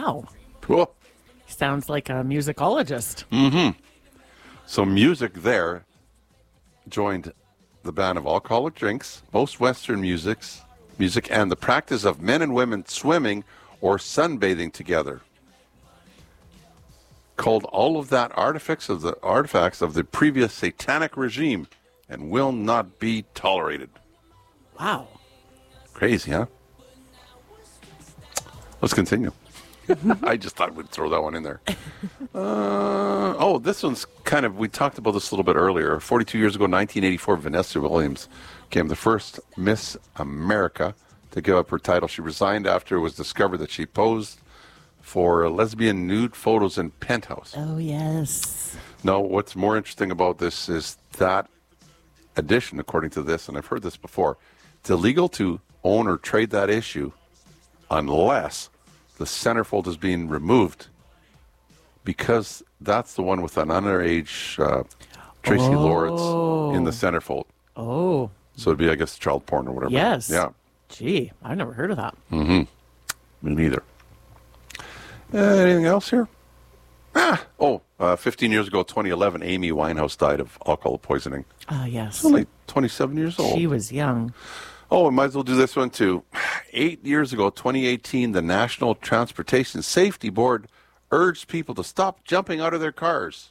Wow. Cool. Sounds like a musicologist. So music there joined the ban of alcoholic drinks, most Western music, and the practice of men and women swimming or sunbathing together. Called all of that artifacts of the previous satanic regime and will not be tolerated. Wow. Crazy, huh? Let's continue. I just thought we'd throw that one in there. This one's kind of, we talked about this a little bit earlier. 42 years ago, 1984, Vanessa Williams became the first Miss America to give up her title. She resigned after it was discovered that she posed for lesbian nude photos in Penthouse. Oh, yes. No, what's more interesting about this is that addition, according to this, and I've heard this before, it's illegal to own or trade that issue unless the centerfold is being removed, because that's the one with an underage Tracy Lords in the centerfold. Oh. So it'd be, I guess, child porn or whatever. Yes. Yeah. Gee, I've never heard of that. Me neither. Anything else here? 15 years ago, 2011, Amy Winehouse died of alcohol poisoning. Ah, yes. She's only 27 years old. She was young. Oh, I might as well do this one too. 8 years ago, 2018, the National Transportation Safety Board urged people to stop jumping out of their cars.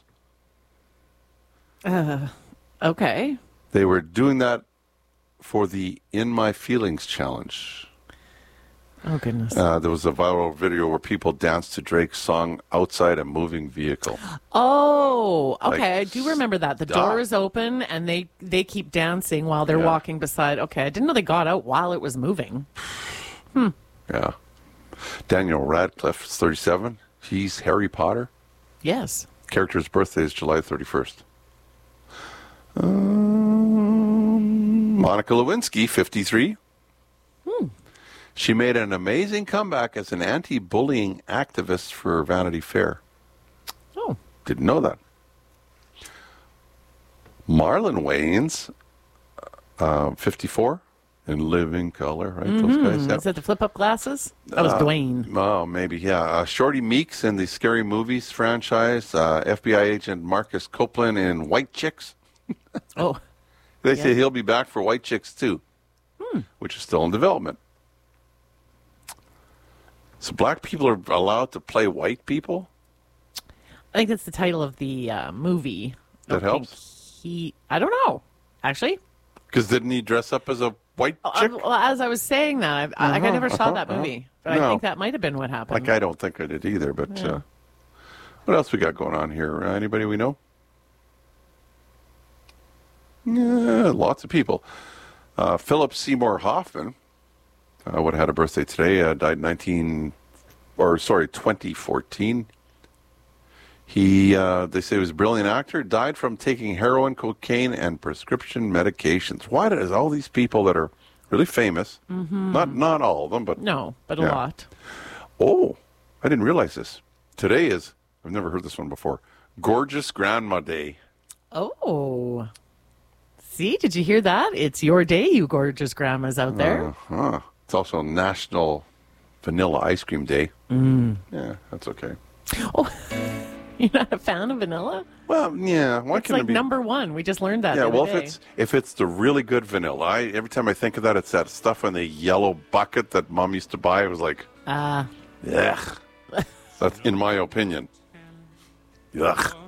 Okay. They were doing that for the In My Feelings challenge. Oh, goodness. There was a viral video where people danced to Drake's song outside a moving vehicle. Oh, okay. Like, I do remember that. The door is open and they keep dancing while they're walking beside. Okay. I didn't know they got out while it was moving. Yeah. Daniel Radcliffe is 37. He's Harry Potter. Yes. Character's birthday is July 31st. Monica Lewinsky, 53. She made an amazing comeback as an anti-bullying activist for Vanity Fair. Oh. Didn't know that. Marlon Wayans, 54, in Living Color, right? Those guys. Is that the flip-up glasses? That was Dwayne. Oh, maybe, yeah. Shorty Meeks in the Scary Movies franchise. FBI agent Marcus Copeland in White Chicks. Oh. They say he'll be back for White Chicks 2, which is still in development. So black people are allowed to play white people? I think that's the title of the movie. That helps? I don't know, actually. Because didn't he dress up as a white chick? Well, as I was saying that, I never saw that movie. But I think that might have been what happened. Like, I don't think I did either, but what else we got going on here? Anybody we know? Yeah, lots of people. Philip Seymour Hoffman would have had a birthday today. Died 2014. He, they say he was a brilliant actor. Died from taking heroin, cocaine, and prescription medications. Why does all these people that are really famous, not all of them, but a lot. Oh, I didn't realize this. Today is, I've never heard this one before, Gorgeous Grandma Day. Oh. See, did you hear that? It's your day, you gorgeous grandmas out there. It's also National Vanilla Ice Cream Day. Yeah, that's okay. Oh, you're not a fan of vanilla? Well, yeah. Why It's can like it be? number one. We just learned that. Yeah, the well, other day. if it's the really good vanilla, every time I think of that, it's that stuff in the yellow bucket that Mom used to buy. It was like, ugh. That's in my opinion. Ugh.